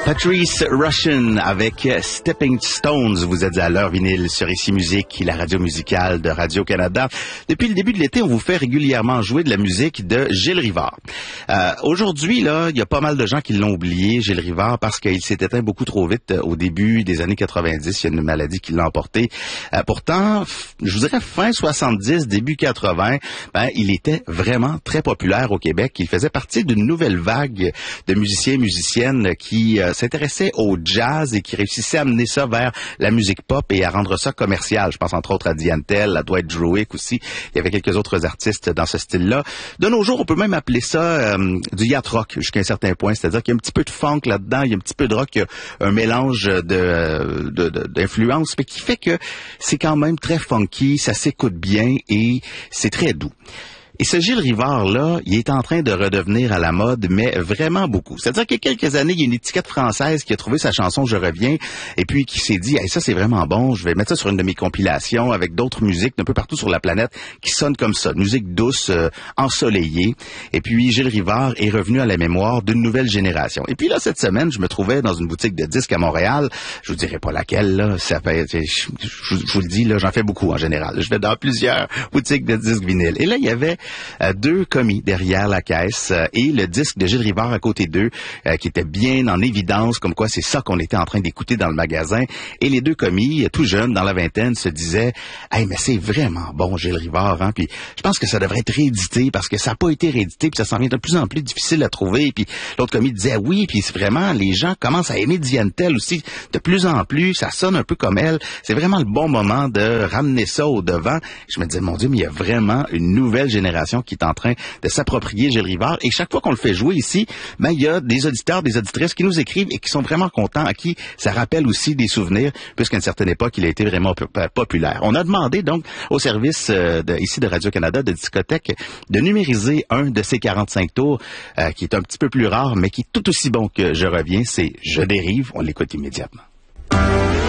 Patrice Rushen avec Stepping Stones. Vous êtes à l'heure vinyle sur Ici Musique, la radio musicale de Radio-Canada. Depuis le début de l'été, on vous fait régulièrement jouer de la musique de Gilles Rivard. Aujourd'hui, là, il y a pas mal de gens qui l'ont oublié, Gilles Rivard, parce qu'il s'est éteint beaucoup trop vite au début des années 90. Il y a une maladie qui l'a emporté. Pourtant, je vous dirais fin 70, début 80, il était vraiment très populaire au Québec. Il faisait partie d'une nouvelle vague de musiciens et musiciennes qui s'intéressaient au jazz et qui réussissaient à amener ça vers la musique pop et à rendre ça commercial. Je pense entre autres à Diane Tell, à Dwight Druick aussi. Il y avait quelques autres artistes dans ce style-là. De nos jours, on peut même appeler ça du yacht rock jusqu'à un certain point. C'est-à-dire qu'il y a un petit peu de funk là-dedans, il y a un petit peu de rock, un mélange d'influences, mais qui fait que c'est quand même très funky, ça s'écoute bien et c'est très doux. Et ce Gilles Rivard-là, il est en train de redevenir à la mode, mais vraiment beaucoup. C'est-à-dire qu'il y a quelques années, il y a une étiquette française qui a trouvé sa chanson « Je reviens » et puis qui s'est dit hey, « ça, c'est vraiment bon, je vais mettre ça sur une de mes compilations avec d'autres musiques d'un peu partout sur la planète qui sonnent comme ça, musique douce, ensoleillée. » Et puis Gilles Rivard est revenu à la mémoire d'une nouvelle génération. Et puis là, cette semaine, je me trouvais dans une boutique de disques à Montréal. Je vous dirai pas laquelle, là. Ça fait, je vous le dis, là, j'en fais beaucoup en général. Je vais dans plusieurs boutiques de disques vinyles. Et là, il y avait deux commis derrière la caisse et le disque de Gilles Rivard à côté d'eux qui était bien en évidence, comme quoi c'est ça qu'on était en train d'écouter dans le magasin. Et les deux commis, tout jeunes, dans la vingtaine, se disaient « Hey, mais c'est vraiment bon, Gilles Rivard, hein? » Puis je pense que ça devrait être réédité parce que ça n'a pas été réédité puis ça s'en vient de plus en plus difficile à trouver. Puis l'autre commis disait « Oui, puis c'est vraiment, les gens commencent à aimer Diane Tell aussi de plus en plus, ça sonne un peu comme elle. C'est vraiment le bon moment de ramener ça au devant. » Je me disais « Mon Dieu, mais il y a vraiment une nouvelle génération qui est en train de s'approprier Gilles Rivard. » Et chaque fois qu'on le fait jouer ici, il y a des auditeurs, des auditrices qui nous écrivent et qui sont vraiment contents, à qui ça rappelle aussi des souvenirs, puisqu'à une certaine époque, il a été vraiment populaire. On a demandé donc au service ici de Radio-Canada, de discothèque, de numériser un de ces 45 tours, qui est un petit peu plus rare, mais qui est tout aussi bon que Je reviens. C'est Je dérive. On l'écoute immédiatement.